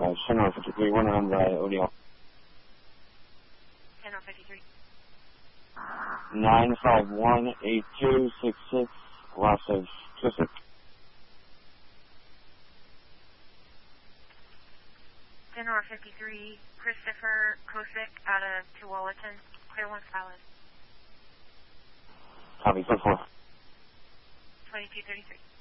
Center 53, one on by O'Neill. Center 53. 9518266, loss of Twisik. Center 53, Christopher Kosick out of Tualatin, clear 1 solid. Copy, 4-4. 2233.